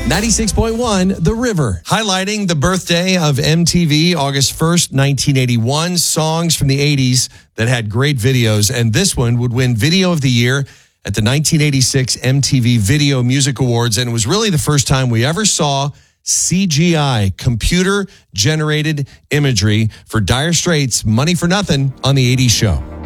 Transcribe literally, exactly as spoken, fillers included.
ninety-six point one, The River. Highlighting the birthday of M T V, August first, nineteen eighty-one. Songs from the eighties that had great videos. And this one would win Video of the Year at the nineteen eighty-six M T V Video Music Awards. And it was really the first time we ever saw C G I, computer-generated imagery, for Dire Straits' Money for Nothing on the eighties show.